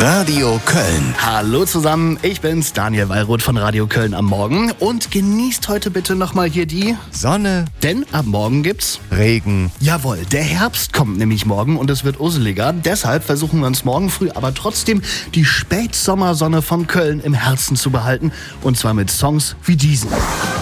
Radio Köln. Hallo zusammen, ich bin's, Daniel Wallroth von Radio Köln am Morgen. Und genießt heute bitte nochmal hier die Sonne, denn ab morgen gibt's Regen. Jawohl, der Herbst kommt nämlich morgen und es wird usseliger. Deshalb versuchen wir uns morgen früh aber trotzdem die Spätsommersonne von Köln im Herzen zu behalten. Und zwar mit Songs wie diesen.